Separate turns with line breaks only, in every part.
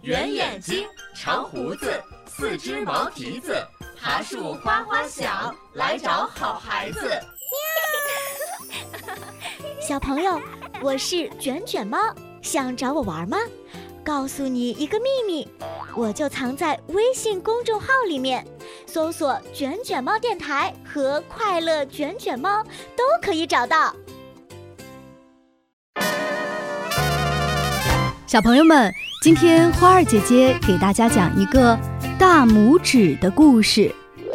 圆眼睛，长胡子，四只毛蹄子，爬树哗哗响，来找好孩子。
小朋友，我是卷卷猫，想找我玩吗？告诉你一个秘密，我就藏在微信公众号里面，搜索卷卷猫电台和快乐卷卷猫都可以找到。
小朋友们，今天花儿姐姐给大家讲一个大拇指的故事。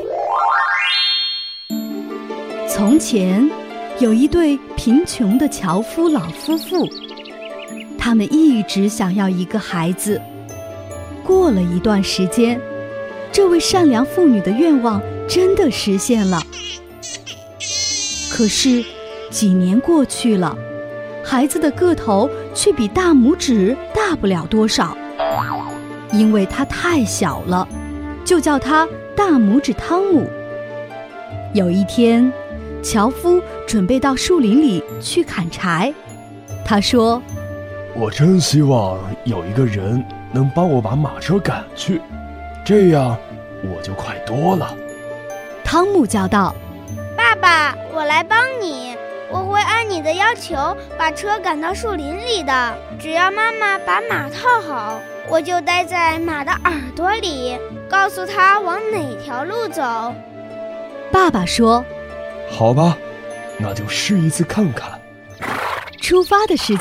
从前有一对贫穷的樵夫老夫妇，他们一直想要一个孩子。过了一段时间，这位善良妇女的愿望真的实现了。可是几年过去了，孩子的个头却比大拇指大不了多少，因为他太小了，就叫他大拇指汤姆。有一天，樵夫准备到树林里去砍柴，他说：
我真希望有一个人能帮我把马车赶去，这样我就快多了。
汤姆叫道：
爸爸，我来帮你，我会按你的要求把车赶到树林里的，只要妈妈把马套好，我就待在马的耳朵里，告诉他往哪条路走。
爸爸说：
好吧，那就试一次看看。
出发的时